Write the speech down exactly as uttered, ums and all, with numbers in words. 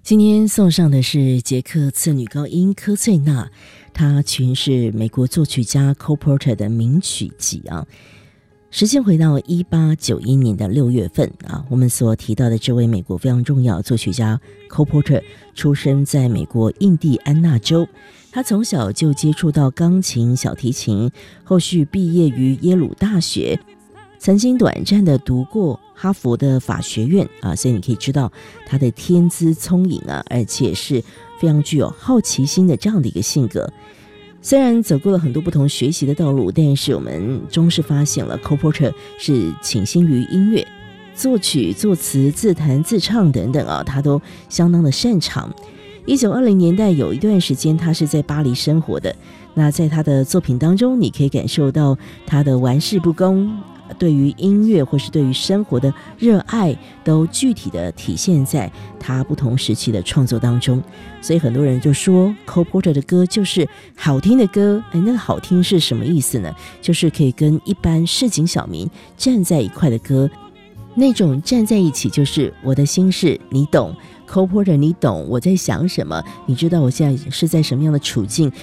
今天送上的是捷克次女高音科翠娜，她全是美国作曲家 Cole Porter 的名曲集啊。时间回到一八九一年的六月份啊，我们所提到的这位美国非常重要作曲家 Cole Porter 出生在美国印第安纳州，他从小就接触到钢琴、小提琴，后续毕业于耶鲁大学，曾经短暂的读过哈佛的法学院啊，所以你可以知道他的天资聪颖啊，而且是非常具有好奇心的这样的一个性格。虽然走过了很多不同学习的道路，但是我们终是发现了 Cole Porter 是倾心于音乐，作曲、作词、自弹自唱等等啊，他都相当的擅长。一九二零年代有一段时间他是在巴黎生活的，那在他的作品当中你可以感受到他的玩世不恭，对于音乐或是对于生活的热爱都具体的体现在他不同时期的创作当中。所以很多人就说 Cole Porter 的歌就是好听的歌，哎，那个好听是什么意思呢？就是可以跟一般市井小民站在一块的歌，那种站在一起就是我的心事你懂， Cole Porter 你懂我在想什么，你知道我现在是在什么样的处境，